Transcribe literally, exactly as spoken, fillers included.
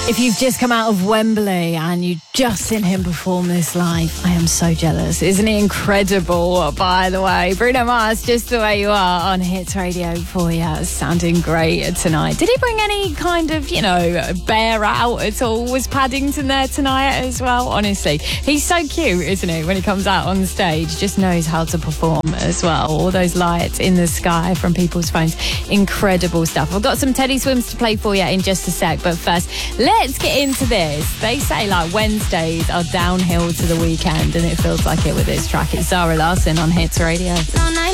If you've just come out of Wembley and you've just seen him perform this live, I am so jealous. Isn't he incredible, by the way? Bruno Mars, Just the Way You Are on Hits Radio for you. Sounding great tonight. Did he bring any kind of, you know, bear out at all? Was Paddington there tonight as well? Honestly, he's so cute, isn't he? When he comes out on stage, just knows how to perform as well. All those lights in the sky from people's phones. Incredible stuff. I've got some Teddy Swims to play for you in just a sec, but first, let's get into this. They say like Wednesdays are downhill to the weekend, and it feels like it with this track. It's Zara Larsson on Hits Radio.